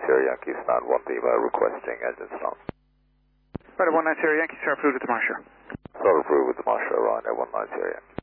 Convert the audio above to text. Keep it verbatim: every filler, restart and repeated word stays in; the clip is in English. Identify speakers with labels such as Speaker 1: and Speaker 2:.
Speaker 1: Sierra Yankee, stand one Lima, requesting engine stop.
Speaker 2: Right, one nine Sierra Yankee, start approved with the Marsha.
Speaker 1: Start approved with the Marsha, Ryanair one nine Sierra Yankee.